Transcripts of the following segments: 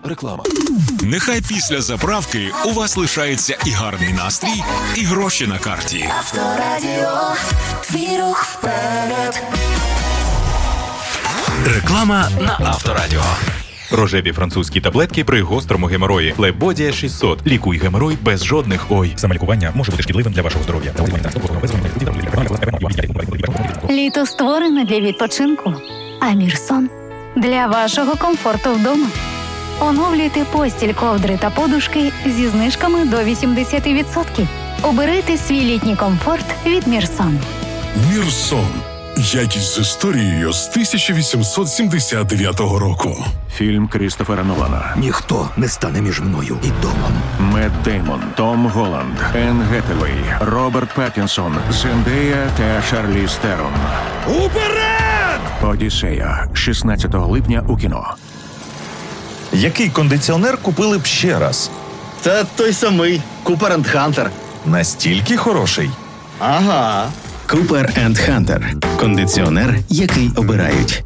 Реклама. Нехай після заправки у вас лишається і гарний настрій, і гроші на карті. Авторадіо, твій рух вперед. Реклама на Авторадіо. Рожеві французькі таблетки при гострому геморої. Лебодія 600. Лікуй геморой без жодних «ой». Самолікування може бути шкідливим для вашого здоров'я. Літо створене для відпочинку, а Мірсон – для вашого комфорту вдома. Оновлюйте постіль, ковдри та подушки зі знижками до 80%. Обирайте свій літній комфорт від Мірсон. Мірсон. Якість з історією з 1879 року. Фільм Крістофера Нолана. Ніхто не стане між мною і домом. Мет Деймон, Том Голланд, Енн Геттевей, Роберт Паттінсон, Зендея та Шарліз Терон. Уперед! Одіссея. 16 липня у кіно. Який кондиціонер купили б ще раз? Та той самий. Купер & Хантер. Настільки хороший? Ага. Купер & Хантер. Кондиціонер, який обирають.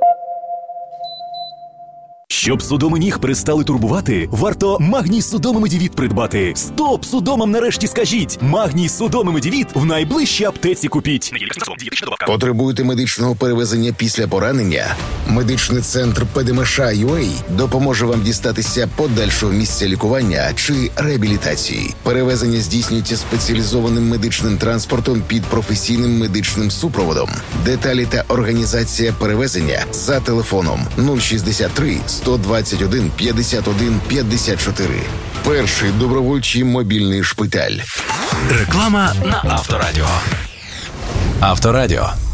Щоб судоми ніг перестали турбувати, варто Магній Судоми Медівіт придбати. Стоп судомам нарешті скажіть! Магній Судоми Медівіт в найближчій аптеці купіть. Потребуєте медичного перевезення після поранення? Медичний центр ПДМШ-ЮА допоможе вам дістатися подальшого місця лікування чи реабілітації. Перевезення здійснюється спеціалізованим медичним транспортом під професійним медичним супроводом. Деталі та організація перевезення за телефоном 063 121 51 54. Перший добровольчий мобільний шпиталь. Реклама на Авторадіо. Авторадіо.